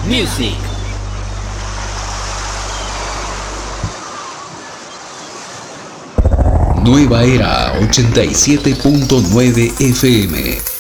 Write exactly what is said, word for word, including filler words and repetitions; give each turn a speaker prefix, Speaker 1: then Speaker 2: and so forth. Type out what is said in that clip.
Speaker 1: Music.
Speaker 2: Nueva Era ochenta y siete punto nueve F M.